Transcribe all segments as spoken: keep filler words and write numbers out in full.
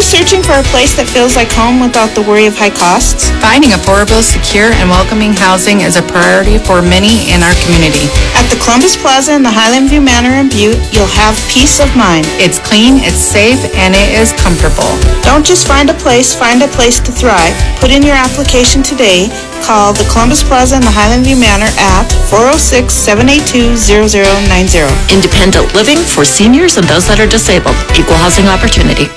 searching for a place that feels like home without the worry of high costs? Finding affordable, secure, and welcoming housing is a priority for many in our community. At the Columbus Plaza in the Highland View Manor in Butte, you'll have peace of mind. It's clean, it's safe, and it is comfortable. Don't just find a place, find a place to thrive. Put in your application today. Call the Columbus Plaza in the Highland View Manor at four oh six, seven eight two, zero zero nine zero. Independent living for seniors and those that are disabled. Equal housing opportunity.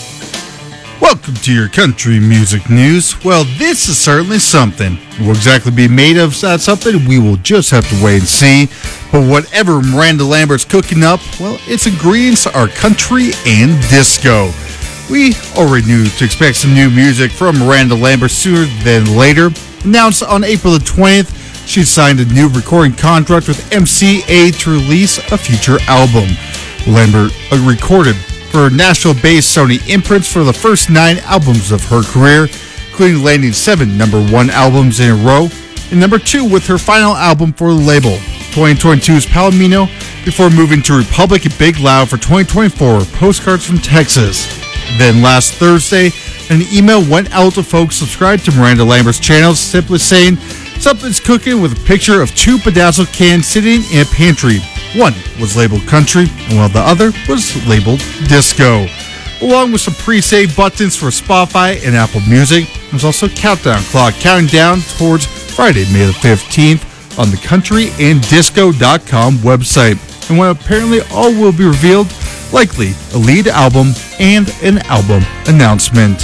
Welcome to your country music news. Well, this is certainly something. What will exactly be made of that something, we will just have to wait and see. But whatever Miranda Lambert's cooking up, well, its ingredients are country and disco. We already knew to expect some new music from Miranda Lambert sooner than later. Announced on April the twentieth, she signed a new recording contract with M C A to release a future album. Lambert recorded for Nashville-based Sony Imprints for the first nine albums of her career, including landing seven number one albums in a row, and number two with her final album for the label, twenty twenty-two's Palomino, before moving to Republic and Big Loud for twenty twenty-four, Postcards from Texas. Then last Thursday, an email went out to folks subscribed to Miranda Lambert's channel, simply saying, "Something's cooking," with a picture of two bedazzled cans sitting in a pantry. One was labeled country, and while the other was labeled disco. Along with some pre-save buttons for Spotify and Apple Music, there's also a countdown clock counting down towards Friday, May the fifteenth on the country and disco dot com website. And when apparently all will be revealed, likely a lead album and an album announcement.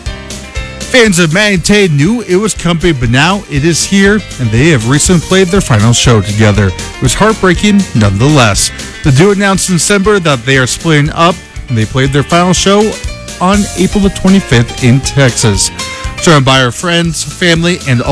Fans of Manny Tay knew it was coming, but now it is here, and they have recently played their final show together. It was heartbreaking nonetheless. The duo announced in December that they are splitting up, and they played their final show on April the twenty-fifth in Texas. Joined by our friends, family, and all